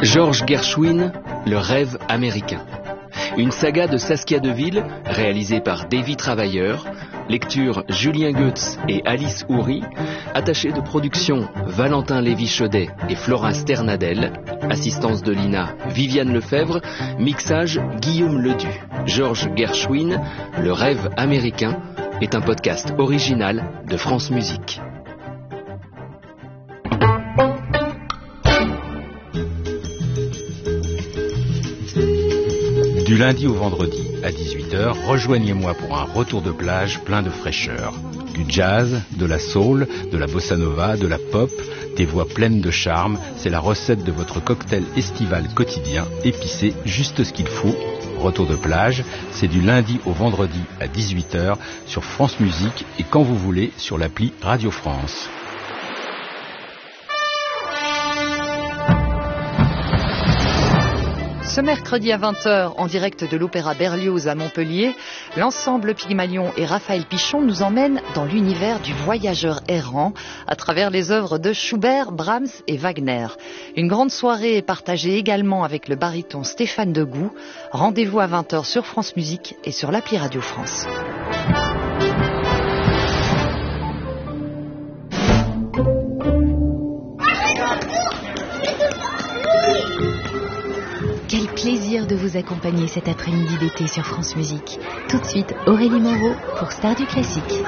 Georges Gershwin, Le rêve américain. Une saga de Saskia Deville, réalisée par Davy Travailleur, lecture Julien Goetz et Alice Houry, attaché de production Valentin Lévy-Chaudet et Flora Sternadel, assistance de Lina Viviane Lefebvre, mixage Guillaume Ledu. Georges Gershwin, Le rêve américain, est un podcast original de France Musique. Du lundi au vendredi à 18h, rejoignez-moi pour un retour de plage plein de fraîcheur. Du jazz, de la soul, de la bossa nova, de la pop, des voix pleines de charme, c'est la recette de votre cocktail estival quotidien, épicé, juste ce qu'il faut. Retour de plage, c'est du lundi au vendredi à 18h sur France Musique et quand vous voulez sur l'appli Radio France. Ce mercredi à 20h, en direct de l'Opéra Berlioz à Montpellier, l'ensemble Pygmalion et Raphaël Pichon nous emmènent dans l'univers du voyageur errant à travers les œuvres de Schubert, Brahms et Wagner. Une grande soirée est partagée également avec le baryton Stéphane Degout. Rendez-vous à 20h sur France Musique et sur l'appli Radio France. Quel plaisir de vous accompagner cet après-midi d'été sur France Musique. Tout de suite, Aurélie Moreau pour Star du Classique.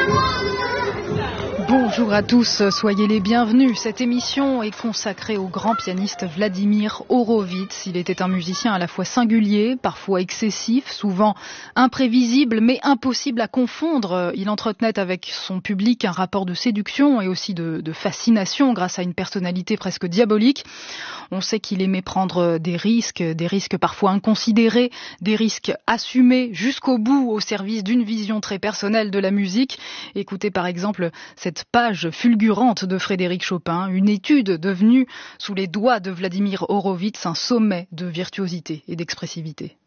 Bonjour à tous, soyez les bienvenus. Cette émission est consacrée au grand pianiste Vladimir Horowitz. Il était un musicien à la fois singulier, parfois excessif, souvent imprévisible, mais impossible à confondre. Il entretenait avec son public un rapport de séduction et aussi de fascination grâce à une personnalité presque diabolique. On sait qu'il aimait prendre des risques parfois inconsidérés, des risques assumés jusqu'au bout au service d'une vision très personnelle de la musique. Écoutez par exemple cette page fulgurante de Frédéric Chopin, une étude devenue sous les doigts de Vladimir Horowitz un sommet de virtuosité et d'expressivité.